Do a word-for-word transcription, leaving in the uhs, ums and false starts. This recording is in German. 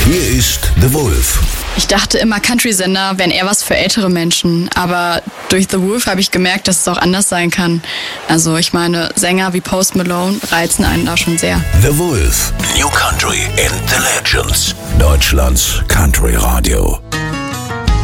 Hier ist The Wolf. Ich dachte immer, Country-Sender wären eher was für ältere Menschen, aber durch The Wolf habe ich gemerkt, dass es auch anders sein kann. Also ich meine, Sänger wie Post Malone reizen einen da schon sehr. The Wolf, New Country and the Legends, Deutschlands Country Radio.